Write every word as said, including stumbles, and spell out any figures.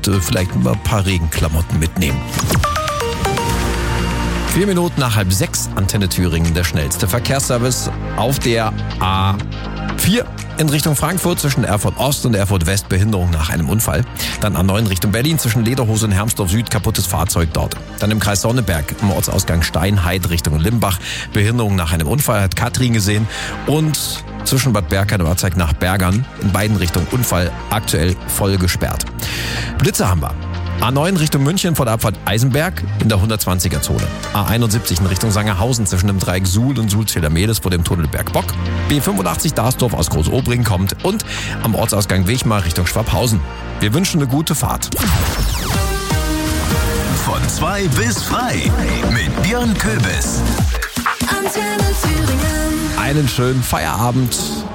und äh, vielleicht ein paar Regenklamotten mitnehmen. Vier Minuten nach halb sechs, Antenne Thüringen, der schnellste Verkehrsservice auf der A vier in Richtung Frankfurt zwischen Erfurt Ost und Erfurt West, Behinderung nach einem Unfall. Dann A neun Richtung Berlin zwischen Lederhose und Hermsdorf Süd, kaputtes Fahrzeug dort. Dann im Kreis Sonneberg im Ortsausgang Steinheid Richtung Limbach, Behinderung nach einem Unfall, hat Katrin gesehen. Und zwischen Bad Berka und Orzeig nach Bergern in beiden Richtungen Unfall, aktuell voll gesperrt. Blitze haben wir. A neun Richtung München vor der Abfahrt Eisenberg in der hundertzwanziger Zone. A einundsiebzig in Richtung Sangerhausen zwischen dem Dreieck Suhl und Suhl-Zedermedes vor dem Tunnel Bergbock. B fünfundachtzig Darsdorf aus Großobring kommt und am Ortsausgang Wechmar Richtung Schwabhausen. Wir wünschen eine gute Fahrt. Von zwei bis frei mit Björn Köbis. Einen schönen Feierabend.